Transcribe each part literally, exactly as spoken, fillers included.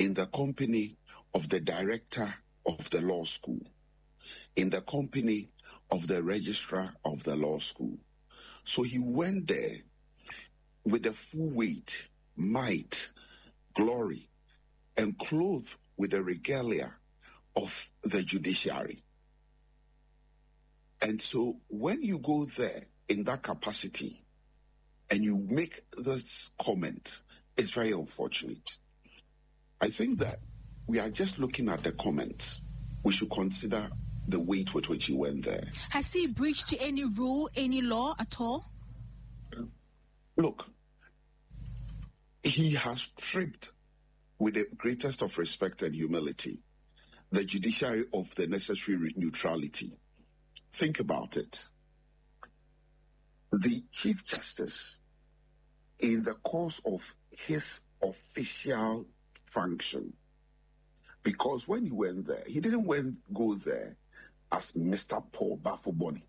in the company of the director of the law school, in the company of the registrar of the law school. So he went there with the full weight, might, glory, and clothed with the regalia of the judiciary. And so when you go there in that capacity and you make this comment, it's very unfortunate. I think that we are just looking at the comments. We should consider the weight with which he went there. Has he breached any rule, any law at all? Look, he has tripped with the greatest of respect and humility the judiciary of the necessary neutrality. Think about it. The Chief Justice, in the course of his official function, because when he went there, he didn't went, go there as Mister Paul Bafuboni,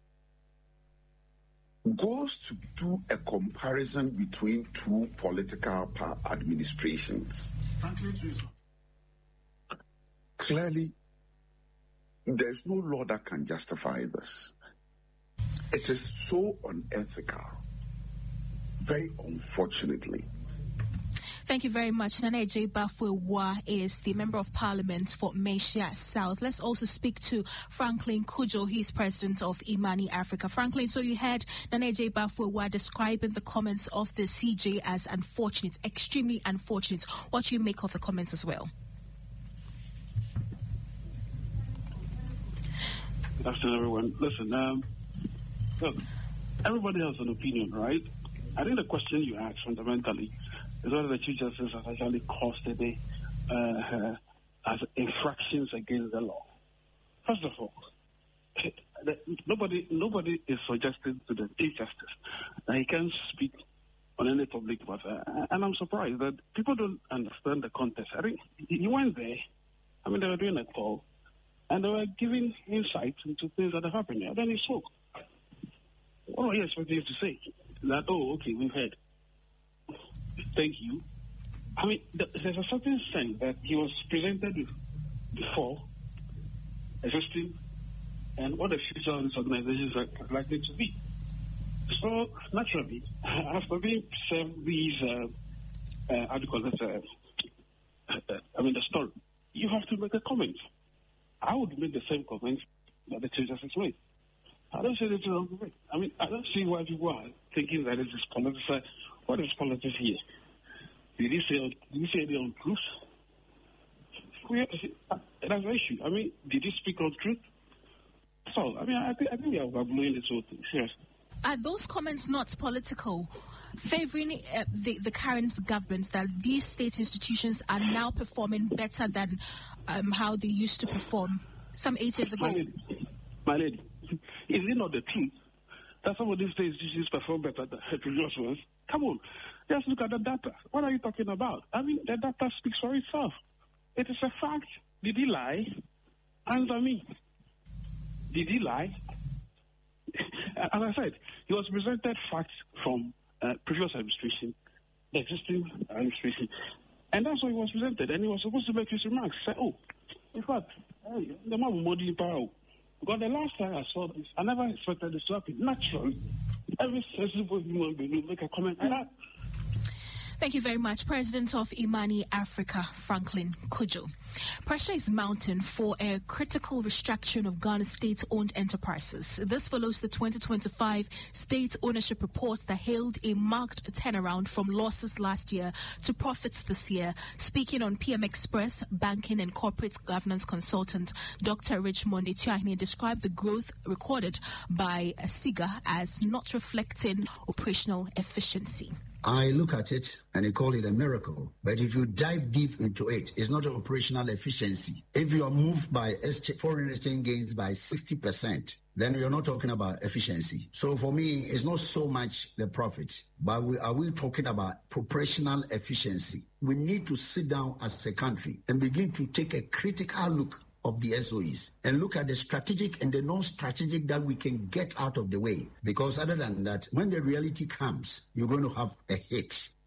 goes to do a comparison between two political administrations. Clearly, there's no law that can justify this. It is so unethical, very unfortunately. Thank you very much. Nana J. Bafo-Awuah is the Member of Parliament for Mehsia South. Let's also speak to Franklin Cudjoe. He's president of Imani Africa. Franklin, so you heard Nana J. Bafo-Awuah describing the comments of the C J as unfortunate, extremely unfortunate. What do you make of the comments as well? Good afternoon, everyone. Listen, um, look, everybody has an opinion, right? I think the question you asked fundamentally is whether the Chief Justice has actually caused any uh, as infractions against the law. First of all, nobody nobody is suggesting to the Chief Justice that he can't speak on any public matter, and I'm surprised that people don't understand the context. I think he went there. I mean, they were doing a call, and they were giving insights into things that are happening. And then he spoke. What are you expecting him to say? That, oh, okay, we've heard. Thank you. I mean, there's a certain sense that he was presented with before, existing, and what the future of this organization is likely to be. So, naturally, after being served these, uh, uh, how do you call it, uh, uh, I mean, the story, you have to make a comment. I would make the same comment that the Chief Justice made. I don't say that wrong way. I mean, I don't see why people are thinking that it is politics. What is politics here? Did he say, did he say the untruth? That's the issue. I mean, did he speak untruth? So, I mean, I think, I think we are blowing this whole thing. Seriously. Are those comments not political, favoring uh, the, the current government that these state institutions are now performing better than um, how they used to perform some eight years ago? My lady, my lady, is it not the truth that some of these state institutions perform better than the previous ones? Come on, just look at the data. What are you talking about? I mean, the data speaks for itself. It is a fact. Did he lie? Answer me. Did he lie? As I said, he was presented facts from uh, previous administration, the existing administration, and that's what he was presented. And he was supposed to make his remarks. Say, oh, in fact, hey, the man will model power. Because the last time I saw this, I never expected this to happen. Naturally, every sensible human being will make a comment like that. Thank you very much, President of Imani Africa, Franklin Cudjoe. Pressure is mounting for a critical restructuring of Ghana state-owned enterprises. This follows the twenty twenty-five state ownership reports that hailed a marked turnaround from losses last year to profits this year. Speaking on P M Express, banking and corporate governance consultant Doctor Richmond Etuahine described the growth recorded by SIGA as not reflecting operational efficiency. I look at it and I call it a miracle. But if you dive deep into it, it's not an operational efficiency. If you are moved by foreign exchange gains by sixty percent, then you're not talking about efficiency. So for me, it's not so much the profit, but we, are we talking about operational efficiency? We need to sit down as a country and begin to take a critical look of the S O Es and look at the strategic and the non-strategic that we can get out of the way. Because other than that, when the reality comes, you're going to have a hit.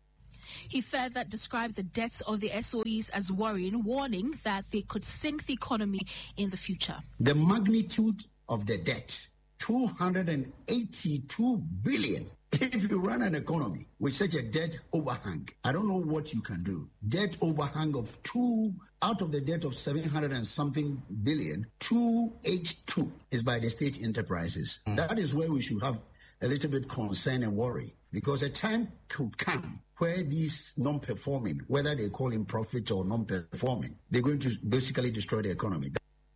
He further described the debts of the S O Es as worrying, warning that they could sink the economy in the future. The magnitude of the debt, two hundred eighty-two billion. If you run an economy with such a debt overhang, I don't know what you can do. Debt overhang of two, out of the debt of seven hundred and something billion, two H two is by the state enterprises. Mm. That is where we should have a little bit concern and worry, because a time could come where these non-performing, whether they call him profit or non-performing, they're going to basically destroy the economy.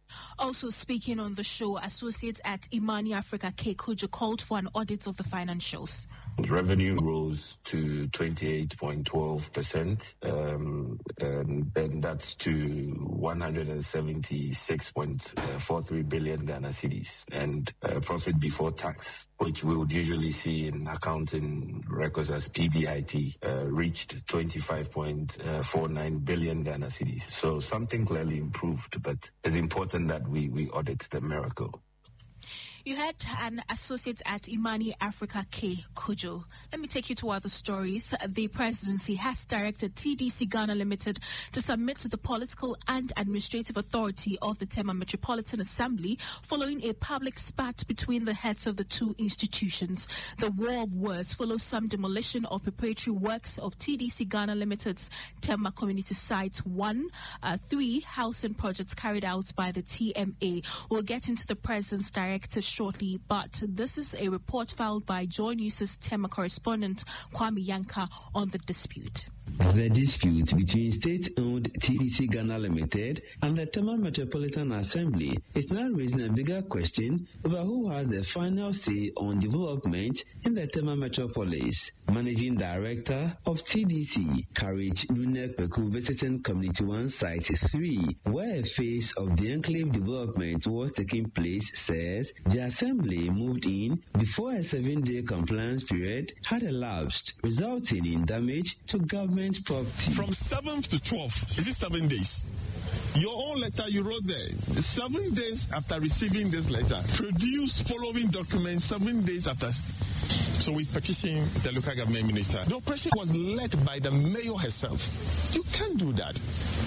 Also speaking on the show, associate at Imani Africa, K. Cudjoe, called for an audit of the financials. Revenue rose to twenty-eight point one two percent, um, and, and that's to one hundred seventy-six point four three billion Ghana cedis. And uh, profit before tax, which we would usually see in accounting records as P B I T, uh, reached twenty-five point four nine billion Ghana cedis. So something clearly improved, but it's important that we, we audit the miracle. You had an associate at Imani Africa, K. Cudjoe. Let me take you to other stories. The presidency has directed T D C Ghana Limited to submit to the political and administrative authority of the Tema Metropolitan Assembly following a public spat between the heads of the two institutions. The war of words follows some demolition of preparatory works of T D C Ghana Limited's Tema Community Sites one, uh, three housing projects carried out by the T M A. We'll get into the president's directive shortly, but this is a report filed by Joy News' Tema correspondent Kwame Yanka on the dispute. The dispute between state-owned T D C Ghana Limited and the Tema Metropolitan Assembly is now raising a bigger question over who has the final say on development in the Tema Metropolis. Managing Director of T D C, Courage Nunek Peku, visiting Community one Site three, where a phase of the enclave development was taking place, says the Assembly moved in before a seven-day compliance period had elapsed, resulting in damage to government property. From seventh to twelfth, is it seven days? Your own letter you wrote there, seven days after receiving this letter, produce following documents seven days after. So we petitioned the local government minister. The operation was led by the mayor herself. You can't do that.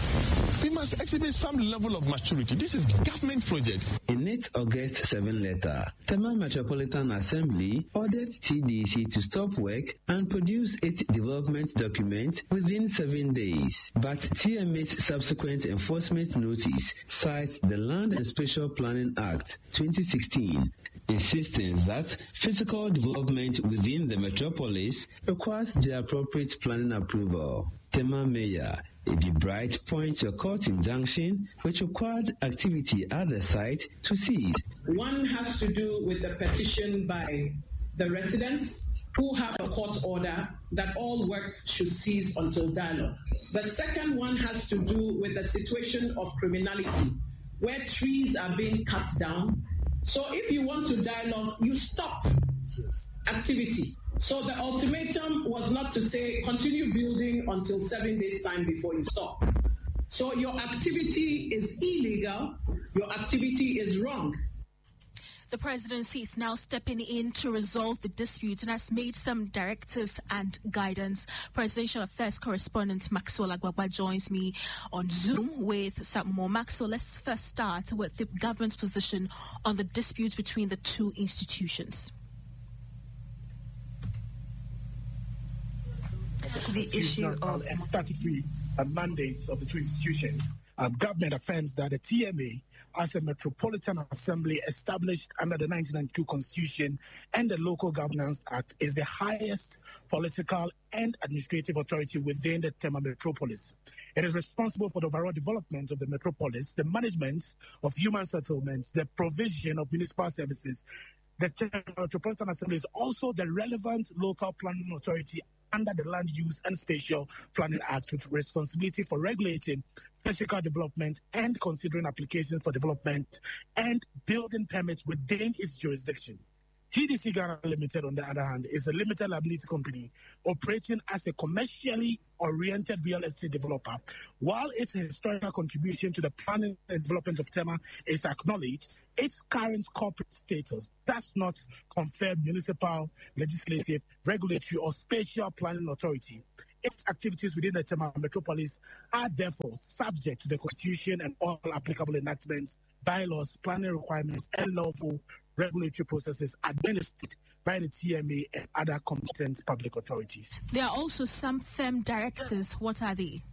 We must exhibit some level of maturity. This is government project. In its August seventh letter, Tema Metropolitan Assembly ordered T D C to stop work and produce its development document within seven days. But T M A's subsequent enforcement notice cites the Land and Spatial Planning Act twenty sixteen, insisting that physical development within the metropolis requires the appropriate planning approval. Tema Mayor Ebi Bright points to a court injunction which required activity at the site to cease. One has to do with the petition by the residents who have a court order that all work should cease until dialogue. The second one has to do with the situation of criminality, where trees are being cut down. So if you want to dialogue, you stop activity. So the ultimatum was not to say continue building until seven days' time before you stop. So your activity is illegal, your activity is wrong. The presidency is now stepping in to resolve the dispute and has made some directives and guidance. Presidential Affairs correspondent Maxwell Agwagba joins me on Zoom with some more. Maxwell, let's first start with the government's position on the dispute between the two institutions. The issue of statutory mandates of the two institutions. Um, government affirms that the T M A, as a Metropolitan Assembly established under the nineteen ninety-two Constitution and the Local Governance Act, is the highest political and administrative authority within the Tema Metropolis. It is responsible for the overall development of the metropolis, the management of human settlements, the provision of municipal services. The Tema Metropolitan Assembly is also the relevant local planning authority under the Land Use and Spatial Planning Act, with responsibility for regulating physical development and considering applications for development and building permits within its jurisdiction. T D C Ghana Limited, on the other hand, is a limited liability company operating as a commercially oriented real estate developer. While its historical contribution to the planning and development of Tema is acknowledged, its current corporate status does not confer municipal, legislative, regulatory, or spatial planning authority. Its activities within the Tema metropolis are therefore subject to the Constitution and all applicable enactments, bylaws, planning requirements, and lawful regulatory processes administered by the T M A and other competent public authorities. There are also some firm directives. What are they?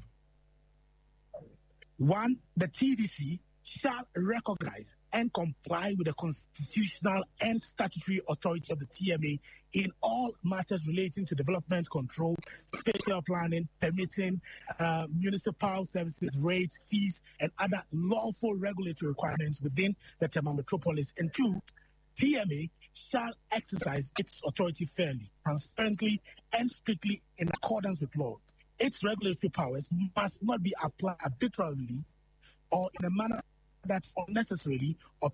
One, the T D C shall recognize and comply with the constitutional and statutory authority of the T M A in all matters relating to development control, spatial planning, permitting, uh, municipal services, rates, fees, and other lawful regulatory requirements within the Tema metropolis. And two, T M A shall exercise its authority fairly, transparently, and strictly in accordance with law. Its regulatory powers must not be applied arbitrarily or in a manner that unnecessarily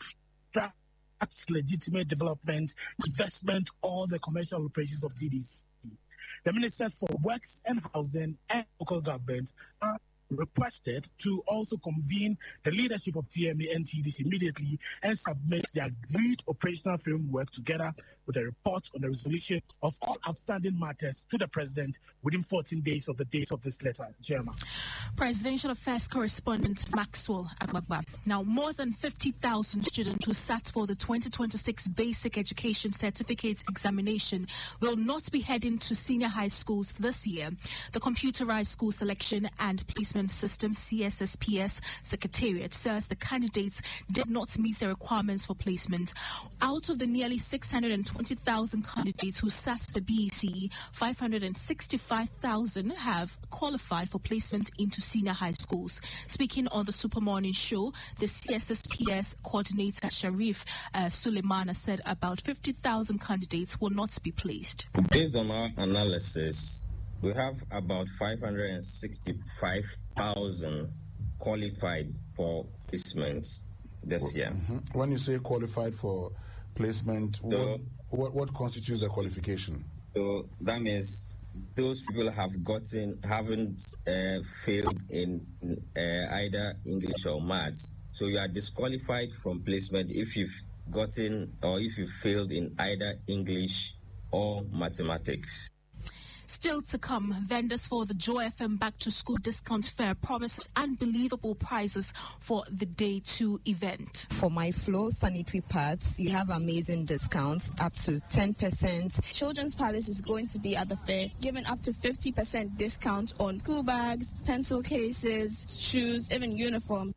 obstructs legitimate development, investment, or the commercial operations of T D C. The Ministers for Works and Housing and Local Government are requested to also convene the leadership of T M A and T D C immediately and submit the agreed operational framework together with a report on the resolution of all outstanding matters to the President within fourteen days of the date of this letter. Chairman. Presidential Affairs Correspondent Maxwell Agbagba. Now, more than fifty thousand students who sat for the twenty twenty-six Basic Education Certificate examination will not be heading to senior high schools this year. The Computerized School Selection and Placement System C S S P S Secretariat says the candidates did not meet the requirements for placement. Out of the nearly six hundred twenty thousand candidates who sat the B E C E, five hundred sixty-five thousand have qualified for placement into senior high schools. Speaking on the Super Morning Show, the C S S P S coordinator Sharif uh, Suleimana said about fifty thousand candidates will not be placed. Based on our analysis, we have about five hundred sixty-five thousand qualified for placement this year. Mm-hmm. When you say qualified for placement, so, what, what what constitutes a qualification? So that means those people have gotten haven't uh, failed in uh, either English or maths. So you are disqualified from placement if you've gotten or if you failed in either English or mathematics. Still to come, vendors for the Joy F M Back to School Discount Fair promises unbelievable prizes for the day two event. For My Flow sanitary pads, you have amazing discounts up to ten percent. Children's Palace is going to be at the fair, giving up to fifty percent discount on school bags, pencil cases, shoes, even uniform.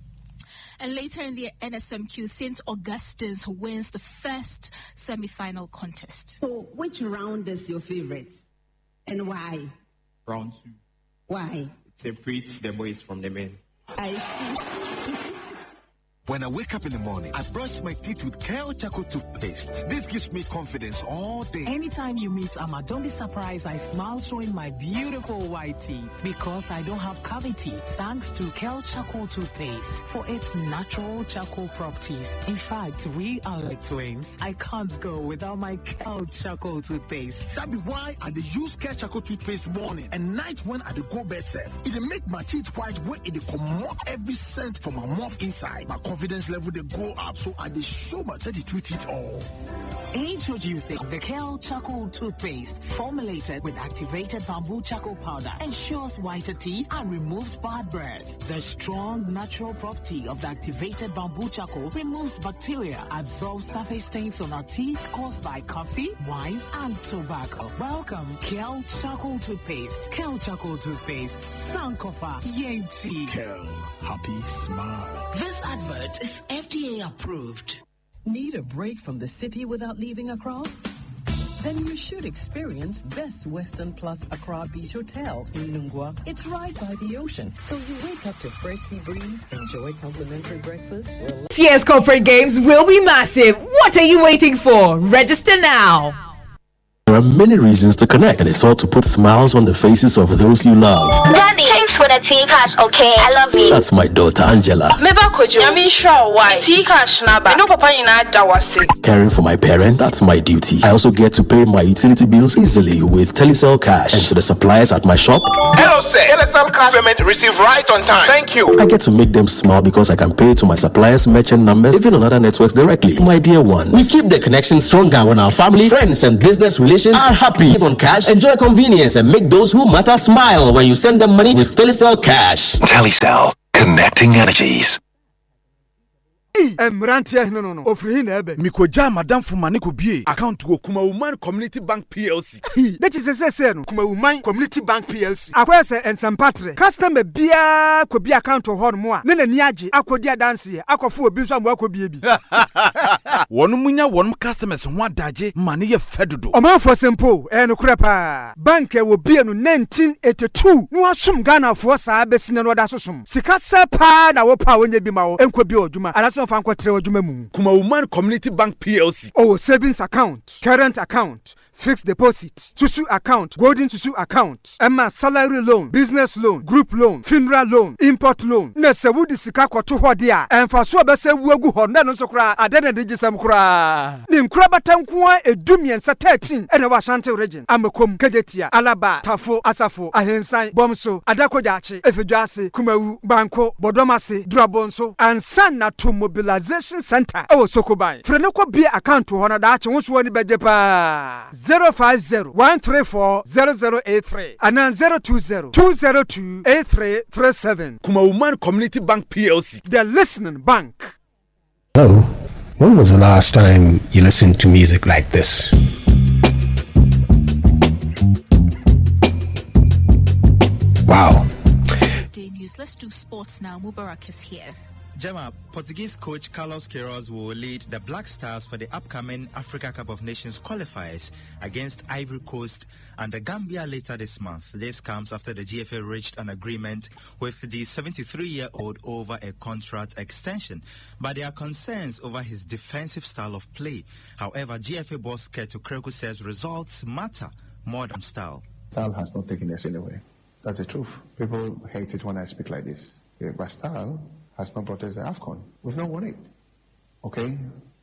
And later in the N S M Q, Saint Augustine's wins the first semi-final contest. So which round is your favorite? And why? Round two. Why? It separates the boys from the men. I see. When I wake up in the morning, I brush my teeth with Kale Charcoal toothpaste. This gives me confidence all day. Anytime you meet Amma, don't be surprised I smile showing my beautiful white teeth because I don't have cavity thanks to Kale Charcoal toothpaste for its natural charcoal properties. In fact, we are like twins. I can't go without my Kale Charcoal toothpaste. That be why I use Kale Charcoal toothpaste morning and night when I go bed safe. It make my teeth white where it come out every scent from my mouth inside. My confidence level they go up, so I dey show my thirty-two teeth all. Introducing the Kale Charcoal toothpaste, formulated with activated bamboo charcoal powder, ensures whiter teeth and removes bad breath. The strong natural property of the activated bamboo charcoal removes bacteria, absorbs surface stains on our teeth caused by coffee, wines, and tobacco. Welcome, Kale Charcoal toothpaste. Kale Charcoal toothpaste. Sankofa Yenti. Kale, happy smile. This advert is F D A approved. Need a break from the city without leaving Accra? Then you should experience Best Western Plus Accra Beach Hotel in Nungwa. It's right by the ocean, so you wake up to fresh sea breeze, enjoy complimentary breakfast. T S Corporate Games will be massive. What are you waiting for? Register now. There are many reasons to connect, and it's all to put smiles on the faces of those you love. Daddy, thanks for the tea cash, okay? I love you. That's my daughter Angela. Caring for my parents, that's my duty. I also get to pay my utility bills easily with Telecel Cash. And to the suppliers at my shop, hello sir, Telecel Cash payment received right on time. Thank you. I get to make them smile because I can pay to my suppliers' merchant numbers, even on other networks directly. My dear ones, we keep the connection stronger when our family, friends, and business relations nations are happy. On Cash, enjoy convenience and make those who matter smile when you send them money with Telecel Cash. Telecel, connecting energies. Mrantia no no no. Ofri na ebe. Mikoja madam fuma ne ko bie account go Kuma Woman Community Bank P L C. That is say say no. Kuma Woman Community Bank P L C. Akwa se ensempatre. Customer bia ko bia account ho no mo a. Ne na ni age akodi adanse akofo obi nso amwa ko bie bi. Wonu munya wonu customers ho adaje ma ne ye fedodo. Omanfo simple e no kure pa. Bank e wo bie no nineteen eighty-two. No asum Ghana fo saa besine no da sosum. Sika se pa na wo pa wonye bi ma wo enko bi odwuma. Anaso Kuma Woman Community Bank P L C. Oh, savings account, current account, fixed deposit, Susu account, golden Susu account, Emma salary loan, business loan, group loan, funeral loan, import loan. Nese wudi sika kwa tu hodia. Enfa so bese wuegu honda no sokra adene de gisam kra. Nim kra batankuwa edumi ensa thirteen ene wa Ashanti region. Amekom, Kejetia, Alaba, Tafo, Asafo, Ahensan, Bomso, Adakojachi, Efejuase, Kumawu, Banko, Bodomase, Drabonso, and Sana to Mobilization Center. Oh, Sokobai. Frenoko be account to honor that won't wani bejepa. zero five zero one three four zero zero eight three and then zero two zero two zero two eight three three seven. Kuma Woman Community Bank P L C. The listening bank. Hello. When was the last time you listened to music like this? Wow. Day news. Let's do sports now. Mubarak is here. Gemma, Portuguese coach Carlos Queiroz will lead the Black Stars for the upcoming Africa Cup of Nations qualifiers against Ivory Coast and the Gambia later this month. This comes after the G F A reached an agreement with the seventy-three-year-old over a contract extension, but there are concerns over his defensive style of play. However, G F A boss Keto Kreku says results matter more than style. Style has not taken us anywhere. That's the truth. People hate it when I speak like this. But style has not brought us the AFCON. We've not won it. Okay?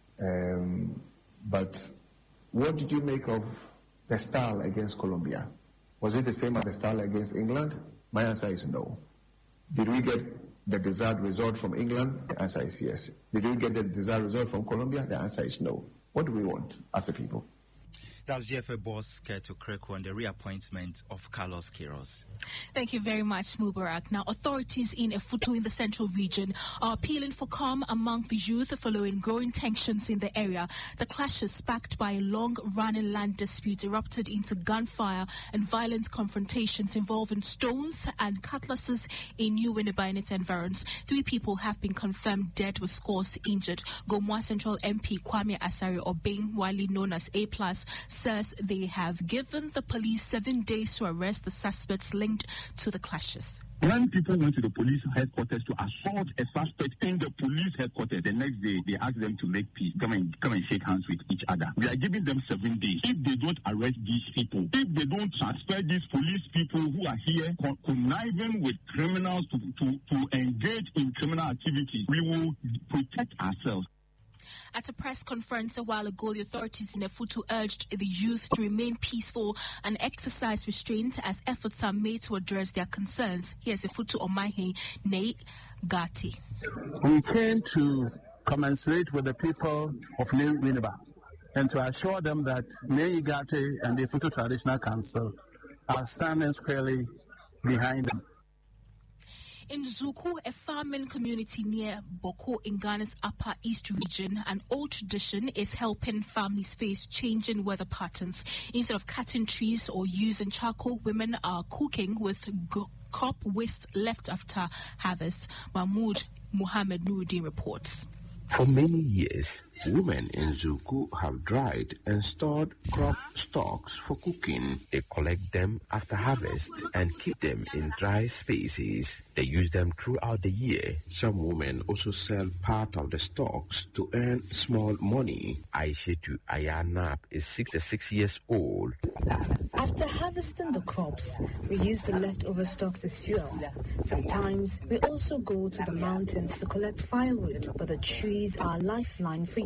Um, but what did you make of the style against Colombia? Was it the same as the style against England? My answer is no. Did we get the desired result from England? The answer is yes. Did we get the desired result from Colombia? The answer is no. What do we want as a people? That's G F A boss Keto Kreku on the reappointment of Carlos Queiroz. Thank you very much, Mubarak. Now, authorities in Efutu in the central region are appealing for calm among the youth following growing tensions in the area. The clashes sparked by a long-running land dispute erupted into gunfire and violent confrontations involving stones and cutlasses in New Winneba and its environs. Three people have been confirmed dead with scores injured. Gomwa Central M P Kwame Asari Obeng, widely known as A Plus, says they have given the police seven days to arrest the suspects linked to the clashes. When people went to the police headquarters to assault a suspect in the police headquarters, the next day they asked them to make peace, come and come and shake hands with each other. We are giving them seven days. If they don't arrest these people, if they don't transfer these police people who are here con- conniving with criminals to, to, to engage in criminal activities, we will protect ourselves. At a press conference a while ago, the authorities in Efutu urged the youth to remain peaceful and exercise restraint as efforts are made to address their concerns. Here's Efutu Omahe Nate Gati. We came to commiserate with the people of New Winneba and to assure them that Nate Gati and the Efutu Traditional Council are standing squarely behind them. In Zuku, a farming community near Boko in Ghana's Upper East region, an old tradition is helping families face changing weather patterns. Instead of cutting trees or using charcoal, women are cooking with g- crop waste left after harvest. Mahmoud Muhammad Nuruddin reports. For many years, women in Zuku have dried and stored crop stalks for cooking. They collect them after harvest and keep them in dry spaces. They use them throughout the year. Some women also sell part of the stalks to earn small money. Aishetu Ayanap is sixty-six years old. After harvesting the crops, we use the leftover stalks as fuel. Sometimes we also go to the mountains to collect firewood, but the trees are a lifeline for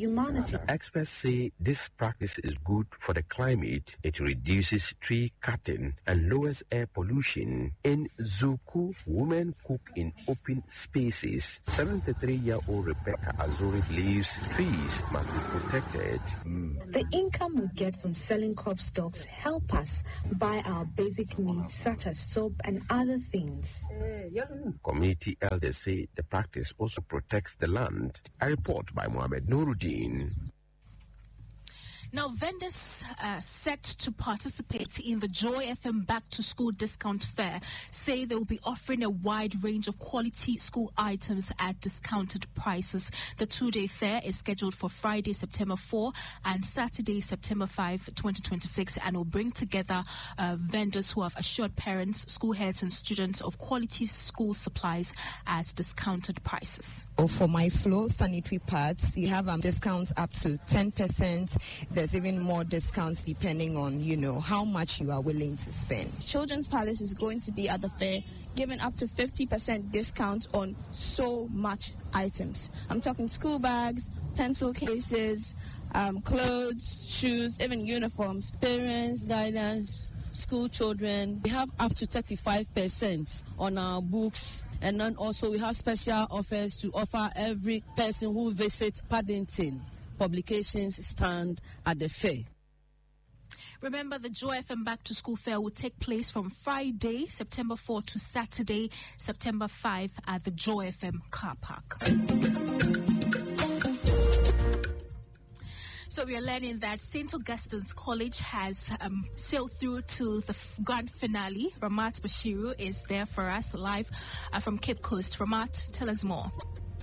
humanity. Experts say this practice is good for the climate. It reduces tree cutting and lowers air pollution. In Zuku, women cook in open spaces. seventy-three-year-old Rebecca Azuri believes trees must be protected. Mm. The income we get from selling crop stocks help us buy our basic needs such as soap and other things. Community elders say the practice also protects the land. A report by Mohamed Nuruddin. Now, vendors uh, set to participate in the Joy F M Back to School Discount Fair say they will be offering a wide range of quality school items at discounted prices. The two-day fair is scheduled for Friday, September fourth and Saturday, September fifth, twenty twenty-six, and will bring together uh, vendors who have assured parents, school heads and students of quality school supplies at discounted prices. Oh, for my flow sanitary pads, you have um, discounts up to ten percent. There's even more discounts depending on, you know, how much you are willing to spend. Children's Palace is going to be at the fair, giving up to fifty percent discount on so much items. I'm talking school bags, pencil cases, um, clothes, shoes, even uniforms, parents, guidance, school children. We have up to thirty-five percent on our books. And then also we have special offers to offer every person who visits Paddington Publications stand at the fair. Remember, the Joy F M Back to School Fair will take place from Friday, September fourth to Saturday, September fifth at the Joy F M car park. So we are learning that Saint Augustine's College has um, sailed through to the f- grand finale. Ramat Bashiru is there for us live uh, from Cape Coast. Ramat, tell us more.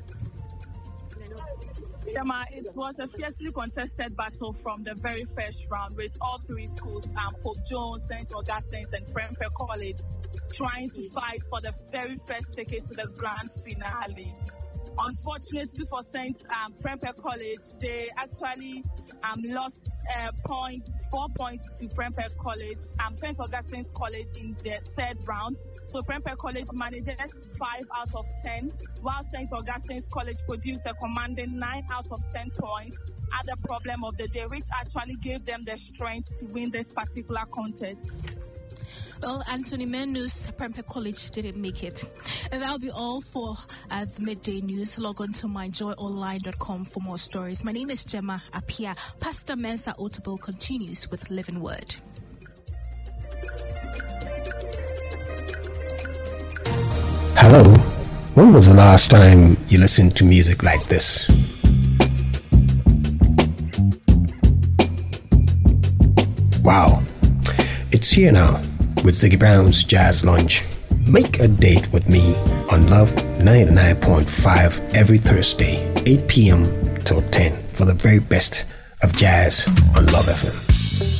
Emma, it was a fiercely contested battle from the very first round with all three schools, um, Pope Jones, Saint Augustine's and Prempeh College, trying to fight for the very first ticket to the grand finale. Unfortunately for Saint Um, Prempeh College, they actually um, lost uh, points, four points to Prempeh College, um, Saint Augustine's College in the third round. So Prempeh College managed five out of ten, while Saint Augustine's College produced a commanding nine out of ten points at the problem of the day, which actually gave them the strength to win this particular contest. Well, Anthony Menus, Prempeh College didn't make it. And that'll be all for uh, the midday news. Log on to my joy online dot com for more stories. My name is Gemma Apia. Pastor Mensa Otable continues with Living Word. Hello. When was the last time you listened to music like this? Wow. It's here now with Ziggy Brown's Jazz Lunch. Make a date with me on Love ninety-nine point five every Thursday, eight p.m. till ten for the very best of jazz on Love F M.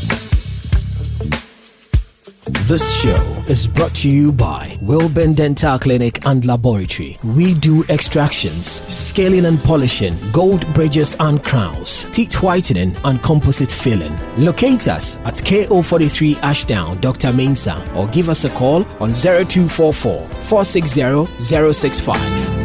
This show is brought to you by Wilburn Dental Clinic and Laboratory. We do extractions, scaling and polishing, gold bridges and crowns, teeth whitening and composite filling. Locate us at K O forty-three Ashdown, Doctor Mensa, or give us a call on zero two four four, four six zero, zero six five.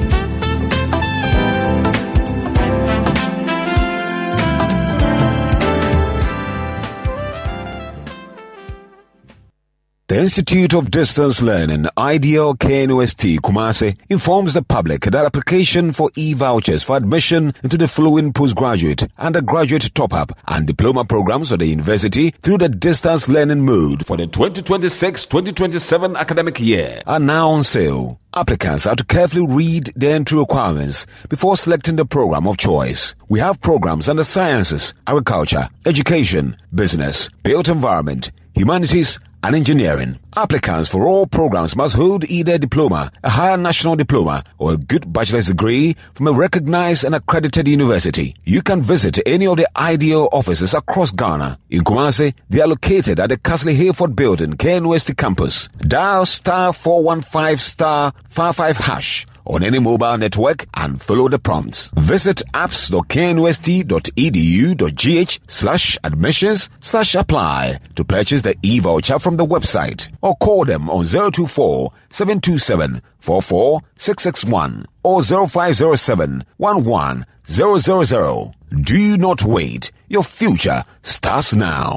The Institute of Distance Learning, Ideal K N U S T, Kumasi, informs the public that application for e-vouchers for admission into the following postgraduate, undergraduate top-up and diploma programs of the university through the distance learning mode for the twenty twenty-six twenty twenty-seven academic year are now on sale. Applicants have to carefully read the entry requirements before selecting the program of choice. We have programs under sciences, agriculture, education, business, built environment, humanities, and engineering. Applicants for all programs must hold either a diploma, a higher national diploma, or a good bachelor's degree from a recognized and accredited university. You can visit any of the Ideal offices across Ghana. In Kumasi, they are located at the Castle Hayford Building, K N U S T campus. Dial star four one five star five five hash on any mobile network and follow the prompts. Visit apps dot k n u s t dot e d u dot g h slash admissions slash apply to purchase the e-voucher from the website, or call them on zero two four, seven two seven, four four six six one or zero five zero seven, one one zero zero zero. Do not wait. Your future starts now.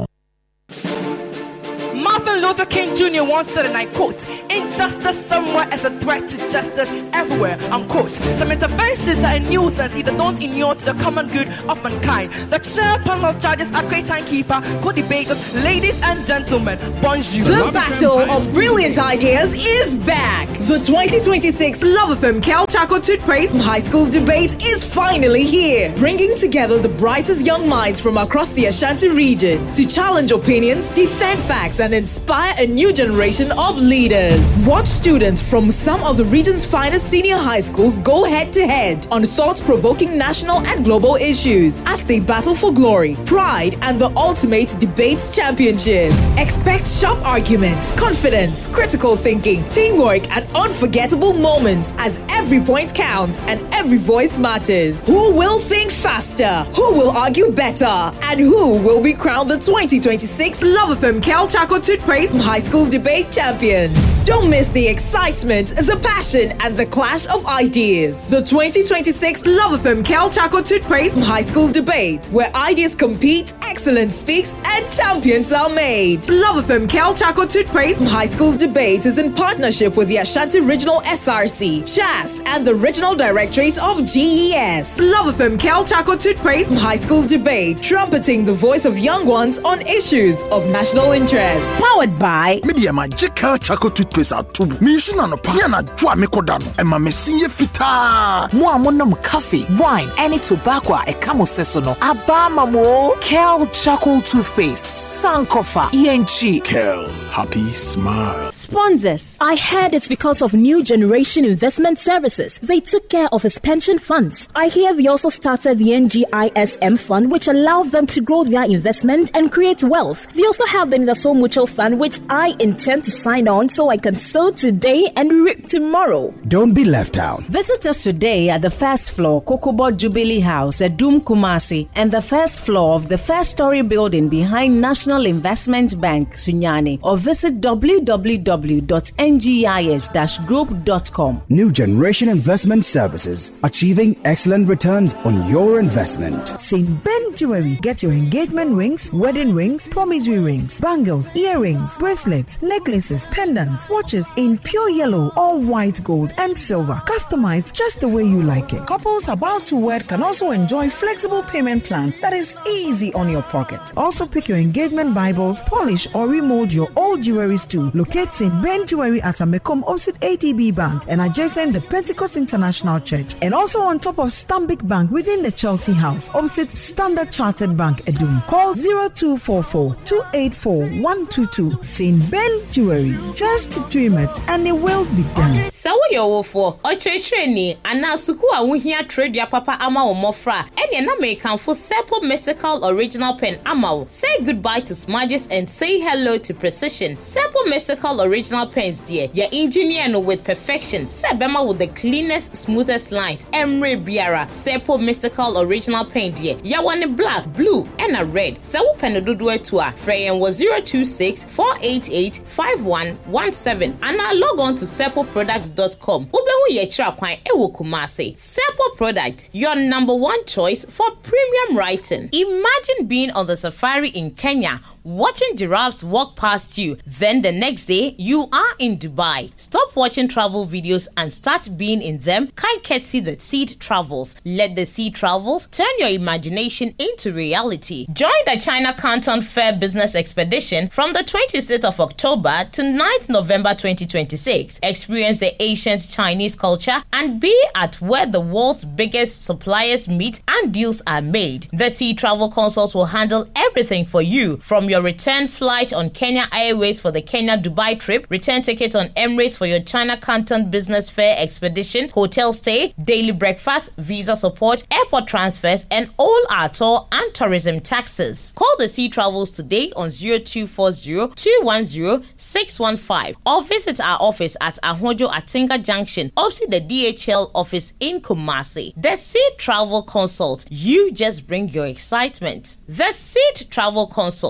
Martin Luther King Junior once said, and I quote, "Injustice somewhere is a threat to justice everywhere," unquote. Some interventions are a nuisance, either don't inure to the common good of mankind. The chair panel judges are great timekeeper, co-debaters, ladies and gentlemen, bonjour. The battle of brilliant ideas is back. The twenty twenty-six Love F M Cal Chaco Toothpaste High Schools Debate is finally here, bringing together the brightest young minds from across the Ashanti region to challenge opinions, defend facts, and inspire a new generation of leaders. Watch students from some of the region's finest senior high schools go head to head on thought-provoking national and global issues as they battle for glory, pride, and the ultimate debate championship. Expect sharp arguments, confidence, critical thinking, teamwork, and unforgettable moments as every point counts and every voice matters. Who will think faster? Who will argue better? And who will be crowned the twenty twenty-six Love F M Cal Chaco Toothpaste High Schools Debate Champions? Don't miss the excitement, the passion, and the clash of ideas. The twenty twenty-six Love F M Cal Chaco Toothpaste High Schools Debate, where ideas compete, excellence speaks, and champions are made. Love F M Cal Chaco Toothpaste High Schools Debate is in partnership with the Ashanti Regional S R C, C H A S, and the Regional Directorate of G E S. Love F M Cal Chaco Toothpaste High Schools Debate, trumpeting the voice of young ones on issues of national interest. Powered by Media Magical Chaco Toothpaste at Tubu. Mishuna no Piana Jua Mikodano, and Mamesinye Fita. Muamonum coffee, wine, any tobacco, a camo sesono. Abama mo, Cal Chaco Toothpaste, Sankofa, E N G. Cal, happy smile. Sponsors. I heard it's because of New Generation Investment Services. They took care of his pension funds. I hear they also started the N G I S M fund, which allows them to grow their investment and create wealth. They also have the Nidaso Mutual Fund, which I intend to sign on so I can sow today and reap tomorrow. Don't be left out. Visit us today at the first floor, Kokobo Jubilee House at Doom Kumasi, and the first floor of the first story building behind National Investment Bank, Sunyani, or visit w w w dot n g i s dash group dot com. New Generation Investment Services, achieving excellent returns on your investment. Saint Ben Jewelry. Get your engagement rings, wedding rings, promissory rings, bangles, earrings, bracelets, necklaces, pendants, watches in pure yellow, all white gold and silver, customized just the way you like it. Couples about to wed can also enjoy flexible payment plan that is easy on your pocket. Also pick your engagement Bibles, polish or remold your old jewelries too. Locate Saint Ben Jewelry at Amekom opposite A T B Bank and adjacent the Pentecost International Church, and also on top of Stanbic Bank within the Chelsea House opposite Standard Chartered Bank, Edum. Call zero two four four, two eight four, one two two. Saint Ben Jewelry. Just dream it and it will be done. So yo for Ochecheni anasuku a wuhia trade ya papa ama omofra ene na mekan for Seppo Mystical Original Pen ama. Say goodbye to smudges and say hello to precision. Seppo Mystical Original Pens dear. Ya engineer no with perfection. Sebema with the cleanest, smoothest lines. Emre Biara. Seppo Mystical Original Pen dear. Ya one black, blue, and a red. Sewo penodudwe tua. Freyen was zero two six, four eight eight, five one one seven. And now log on to seppo products dot com. Ubehu ye chirapwan ewo Kumasi. Seppo Product, your number one choice for premium writing. Imagine being on the safari in Kenya, watching giraffes walk past you. Then the next day, you are in Dubai. Stop watching travel videos and start being in them. Kind Ketsi the Seed Travels. Let the Seed Travels turn your imagination into reality. Join the China Canton Fair Business Expedition from the twenty-sixth of October to ninth November twenty twenty-six. Experience the ancient Chinese culture and be at where the world's biggest suppliers meet and deals are made. The Sea Travel Consult will handle everything for you, from your return flight on Kenya Airways for the Kenya-Dubai trip, return tickets on Emirates for your China Canton Business Fair Expedition, hotel stay, daily breakfast, visa support, airport transfers, and all our tour and tourism taxes. Call the Sea Travels today on zero two four zero, two one zero, six one five or visit our office at Ahojo Atinga Junction, opposite the D H L office in Kumasi. The Sea Travel Consult. You just bring your excitement. The Sea Travel Consult.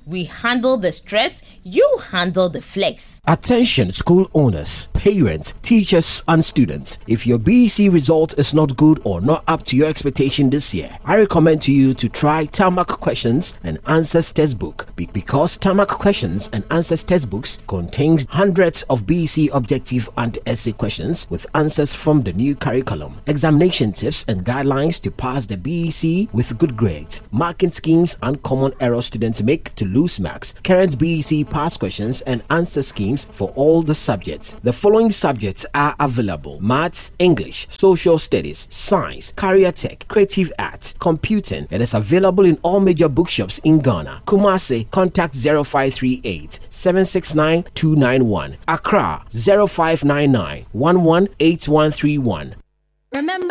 We handle the stress, you handle the flex. Attention school owners, parents, teachers and students. If your B E C result is not good or not up to your expectation this year, I recommend to you to try Tarmac Questions and Answers textbook Be- because Tarmac Questions and Answers textbooks contains hundreds of B E C objective and essay questions with answers from the new curriculum, examination tips and guidelines to pass the B E C with good grades, marking schemes and common errors students make to lose marks, current B E C past questions and answer schemes for all the subjects. The following subjects are available: Maths, English, Social Studies, Science, Career Tech, Creative Arts, Computing. It is available in all major bookshops in Ghana. Kumasi, contact zero five three eight, seven six nine, two nine one. Accra, zero five nine nine, one one eight one three one. Remember